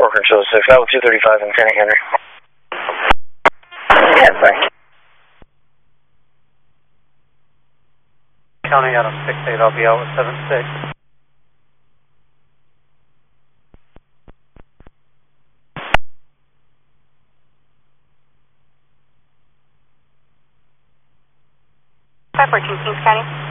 Core Control 6, Level 235 and Lieutenant Henry. Yeah, bye. County Adam 68, I'll be out with 76. Kings County.